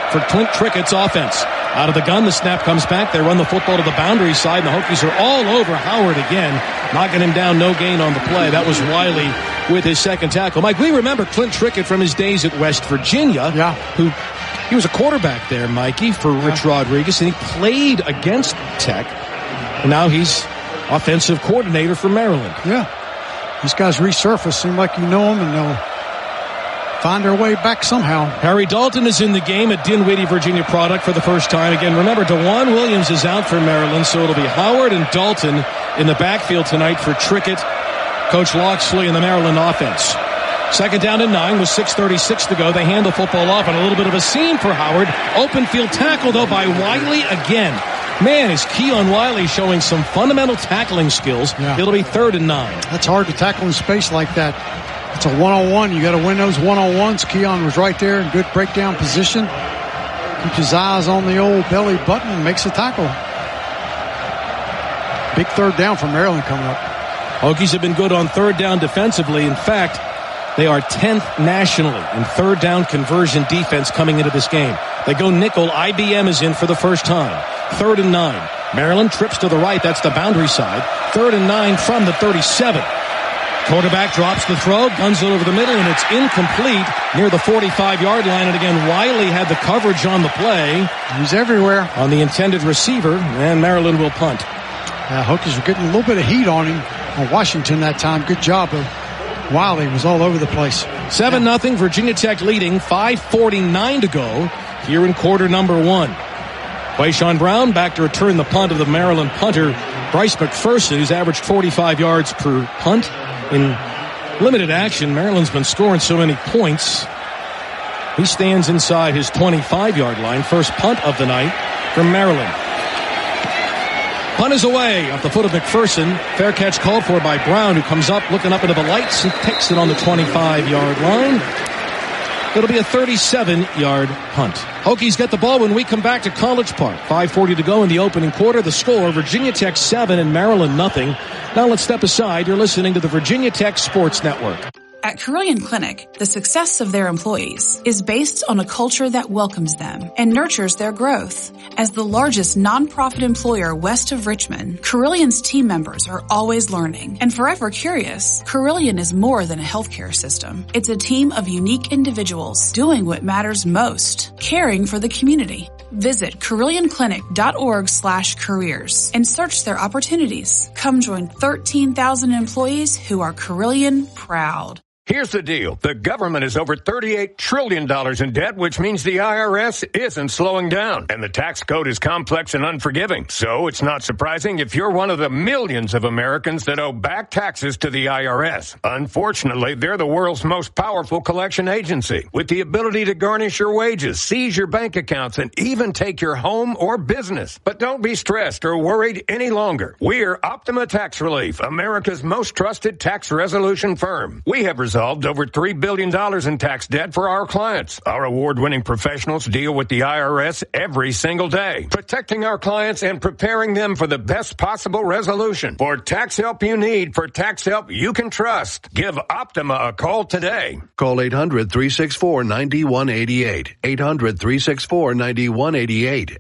for Clint Trickett's offense. Out of the gun, the snap comes back. They run the football to the boundary side, and the Hokies are all over Howard again, knocking him down, no gain on the play. That was Wiley with his second tackle. Mike, we remember Clint Trickett from his days at West Virginia, he was a quarterback there, Mikey, for Rich Rodriguez, and he played against Tech, and now he's offensive coordinator for Maryland. Yeah. These guys resurface. Seem like you know them, and they'll find their way back somehow. Harry Dalton is in the game, a Dinwiddie, Virginia product for the first time. Again, remember, DeJuan Williams is out for Maryland, so it'll be Howard and Dalton in the backfield tonight for Trickett, Coach Loxley, and the Maryland offense. Second down and 9 with 6:36 to go. They hand the football off, and a little bit of a seam for Howard. Open field tackle, though, by Wiley again. Man, is Keon Wiley showing some fundamental tackling skills. Yeah. It'll be 3rd and 9. That's hard to tackle in space like that. It's a one-on-one. You got to win those one-on-ones. Keon was right there in good breakdown position. Keeps his eyes on the old belly button and makes a tackle. Big 3rd down for Maryland coming up. Hokies have been good on 3rd down defensively. In fact, they are 10th nationally in 3rd down conversion defense coming into this game. They go nickel. IBM is in for the first time. 3rd and 9. Maryland trips to the right. That's the boundary side. 3rd and 9 from the 37. Quarterback drops the throw, guns it over the middle, and it's incomplete near the 45-yard line. And again, Wiley had the coverage on the play. He's everywhere. On the intended receiver, and Maryland will punt. Hokies are getting a little bit of heat on him, on Washington that time. Good job of Wiley. Was all over the place. 7-0, Virginia Tech leading, 5:49 to go here in quarter number 1. Quayshawn Brown back to return the punt of the Maryland punter, Bryce McPherson, who's averaged 45 yards per punt. In limited action, Maryland's been scoring so many points. He stands inside his 25-yard line. First punt of the night from Maryland. Punt is away off the foot of McPherson. Fair catch called for by Brown, who comes up, looking up into the lights, and takes it on the 25-yard line. It'll be a 37-yard punt. Hokies get the ball when we come back to College Park. 5:40 to go in the opening quarter. The score, Virginia Tech 7 and Maryland nothing. Now let's step aside. You're listening to the Virginia Tech Sports Network. At Carilion Clinic, the success of their employees is based on a culture that welcomes them and nurtures their growth. As the largest nonprofit employer west of Richmond, Carillion's team members are always learning and forever curious. Carilion is more than a healthcare system. It's a team of unique individuals doing what matters most, caring for the community. Visit CarillionClinic.org/careers and search their opportunities. Come join 13,000 employees who are Carilion proud. Here's the deal. The government is over $38 trillion in debt, which means the IRS isn't slowing down. And the tax code is complex and unforgiving. So it's not surprising if you're one of the millions of Americans that owe back taxes to the IRS. Unfortunately, they're the world's most powerful collection agency, with the ability to garnish your wages, seize your bank accounts, and even take your home or business. But don't be stressed or worried any longer. We're Optima Tax Relief, America's most trusted tax resolution firm. We have resolved over $3 billion in tax debt for our clients. Our award-winning professionals deal with the IRS every single day, protecting our clients and preparing them for the best possible resolution. For tax help you need, for tax help you can trust, give Optima a call today. Call 800-364-9188. 800-364-9188.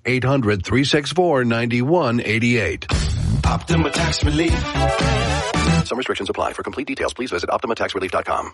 800-364-9188. Optima Tax Relief. Some restrictions apply. For complete details, please visit OptimaTaxRelief.com.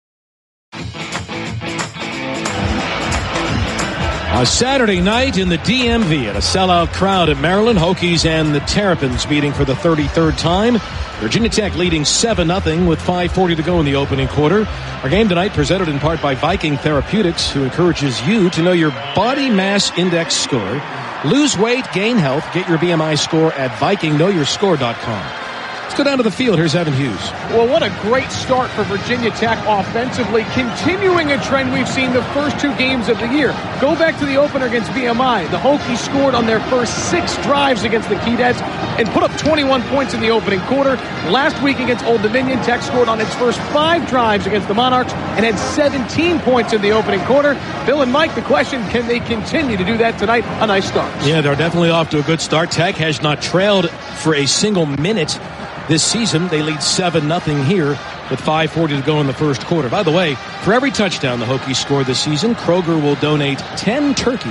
A Saturday night in the DMV at a sellout crowd at Maryland. Hokies and the Terrapins meeting for the 33rd time. Virginia Tech leading 7-0 with 5:40 to go in the opening quarter. Our game tonight presented in part by Viking Therapeutics, who encourages you to know your body mass index score. Lose weight, gain health. Get your BMI score at VikingKnowYourScore.com. Let's go down to the field. Here's Evan Hughes. Well, what a great start for Virginia Tech offensively, continuing a trend we've seen the first 2 games of the year. Go back to the opener against BMI. The Hokies scored on their first 6 drives against the Keydets and put up 21 points in the opening quarter. Last week against Old Dominion, Tech scored on its first 5 drives against the Monarchs and had 17 points in the opening quarter. Bill and Mike, the question, can they continue to do that tonight? A nice start. Yeah, they're definitely off to a good start. Tech has not trailed for a single minute this season. They lead 7-0 here with 5:40 to go in the first quarter. By the way, for every touchdown the Hokies score this season, Kroger will donate 10 turkeys